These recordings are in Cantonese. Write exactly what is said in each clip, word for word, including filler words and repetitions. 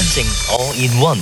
Sensing all in one。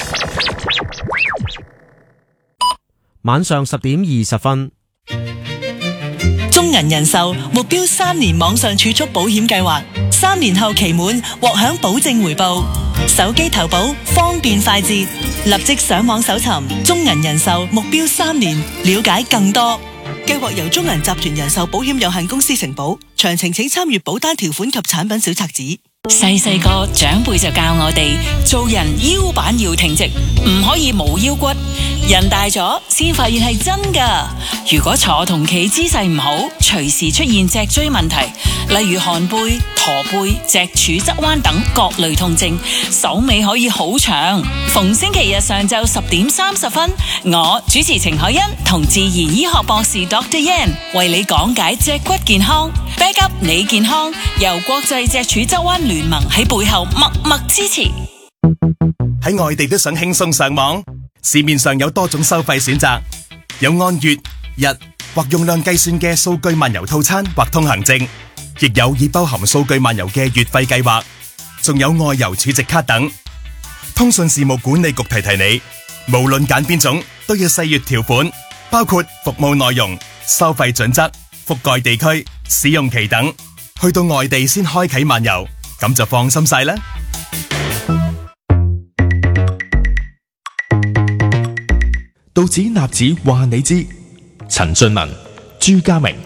晚上十點二十分。 中銀人壽目標三年網上儲蓄保險計劃，三年後期滿獲享保證回報。手機投保方便快捷，立即上網搜尋中銀人壽目標三年，了解更多。計劃由中銀集團人壽保險有限公司承保，詳情請參閱保單條款及產品小冊子。 細細個長輩就教我哋做人腰板要挺直，唔可以冇腰骨。人大咗先發現係真噶。如果坐同企姿勢唔好，隨時出現脊椎問題，例如寒背、駝背、脊柱側彎等各類痛症，手尾可以好長。逢星期日上晝十點三十分，我主持程海欣同自然醫學博士 Doctor Yan 為你講解脊骨健康。Back up 你健康，由國際脊柱側彎聯盟喺背後默默支持。 喺外地都想輕鬆上網，市面上有多種收費選擇，有按月、日或用量計算嘅數據漫遊套餐或通行證，亦有已包含數據漫遊嘅月費計劃，仲有外遊儲值卡等。通訊事務管理局提提你，無論揀邊種都要細閱條款，包括服務內容、收費準則、覆蓋地區、使用期等，去到外地先開啟漫遊，咁就放心晒啦。 道指納指話你知，陳俊文、朱家明。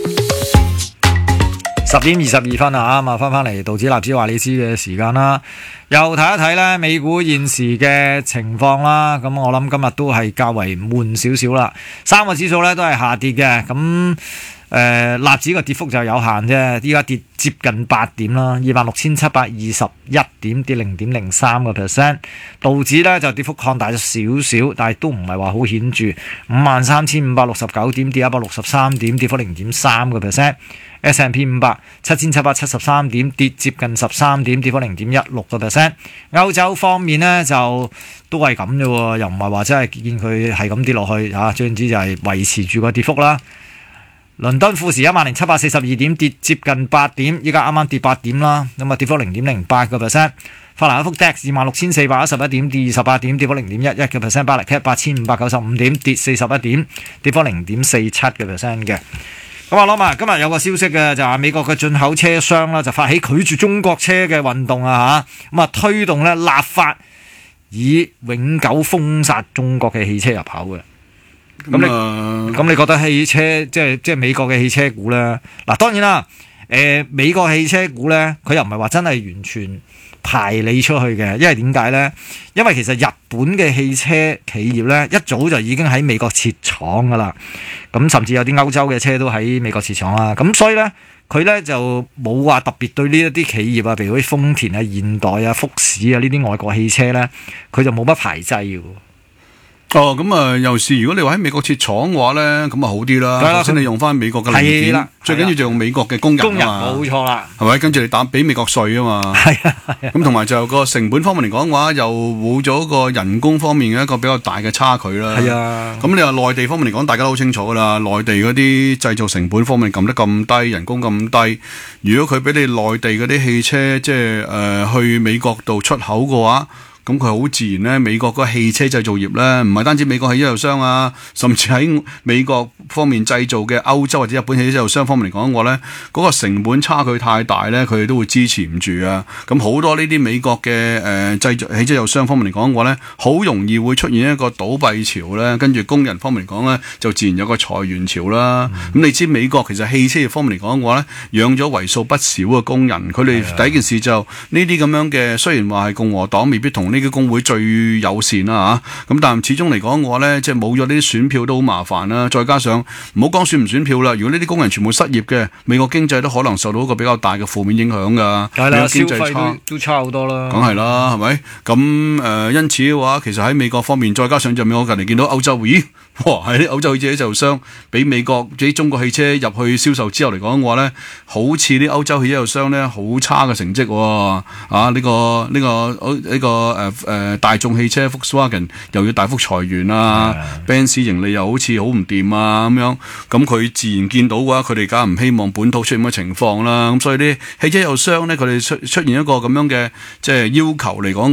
十點二十二分啊，咁啊翻翻嚟道指納指話你知嘅時間啦，又睇一睇咧美股現時嘅情況啦。咁我諗今日都係較為悶少少啦，三個指數咧都係下跌嘅。咁誒，納指個跌幅就有限啫，依家跌接近八點啦，二萬六千七百二十一點，跌零點零三個 percent。道指咧就跌幅擴大咗少少，但係都唔係話好顯著，五萬三千五百六十九點，跌一百六十三點，跌幅零點三個 percent。S and P 五百七千七百七十三點，跌接近十三點，跌幅零點一六個 percent。歐洲方面呢，就都係咁啫喎，又唔係話真係見佢係咁跌落去嚇，總之就係維持住個跌幅啦。倫敦富時一萬零七百四十二點，跌接近八點，依家啱啱跌八點啦，咁啊跌幅零點零八個 percent。法蘭克福 D A X 二萬六千四百一十一點，跌二十八點，跌幅零點一一個 percent。巴黎 C A P 八千五百九十五點，跌四十一點，跌幅零點四七個 percent 嘅。咁啊，攞埋今日有個消息嘅，就係美國嘅進口車商啦，就發起拒絕中國車嘅運動啊嚇，咁啊推動咧立法以永久封殺中國嘅汽車入口嘅。咁你咁你覺得汽車即係即係美國嘅汽車股咧？嗱，當然啦，誒、呃、美國汽車股咧，佢又唔係話真係完全排你出去嘅，因為點解咧？因為其實日本嘅汽車企業咧，一早就已經喺美國設廠噶啦，咁甚至有啲歐洲嘅車都喺美國設廠啦，咁所以咧，佢咧就冇話特別對呢一啲企業啊，譬如啲豐田啊、現代啊、福士啊呢啲外國汽車咧，佢就冇乜排擠嘅。 哦，咁啊，又是如果你話喺美國設廠嘅話咧，咁啊好啲啦。首先你用翻美國嘅零件，最緊要就用美國嘅工人啊嘛。冇錯啦，係咪？跟住你打俾美國稅啊嘛。係啊，咁同埋就個成本方面嚟講嘅話，又冇咗個人工方面嘅一個比較大嘅差距啦。係啊。咁你話內地方面嚟講，大家都好清楚噶啦，內地嗰啲製造成本方面撳得咁低，人工咁低，如果佢俾你內地嗰啲汽車即係誒、呃、去美國度出口嘅話，咁佢好自然咧，美國嗰個汽車製造業咧，唔係單止美國汽車製造商啊，甚至喺美國方面製造嘅歐洲或者日本汽車製造商方面嚟講嘅話咧，嗰個成本差距太大咧，佢哋都會支持唔住啊。咁好多呢啲美國嘅誒製造汽車製造商方面嚟講嘅話咧，好容易會出現一個倒閉潮咧，跟住工人方面嚟講咧，就自然有個裁員潮啦。咁、嗯、你知美國其實汽車業方面嚟講嘅話咧，養咗為數不少嘅工人，佢哋第一件事就呢啲咁樣嘅，雖然話係共和黨未必同呢個工會最友善啦嚇，咁但係始終嚟講嘅話咧，即係冇咗呢啲選票都好麻煩啦。再加上唔好講選唔選票啦，如果呢啲工人全部失業嘅，美國經濟都可能受到一個比較大嘅負面影響㗎。係啦，消費都都差好多啦。梗係啦，係咪？咁誒、呃，因此嘅話，其實喺美國方面，再加上就美國近嚟見到歐洲，咦？哇！喺啲歐洲汽車製造商俾美國啲中國汽車入去銷售之後嚟講嘅話咧，好似啲歐洲汽車製造商咧好差嘅成績喎、哦。啊，呢、這個呢、這個呢、這個誒誒、呃、大眾汽車 Volkswagen 又要大幅裁員啊 ，Benz 盈利又好似好唔掂啊咁樣。咁佢自然見到嘅話，佢哋梗係唔希望本土出現咁嘅情況啦。咁所以啲汽車製造商咧，佢哋出出現一個咁樣嘅即係要求嚟講。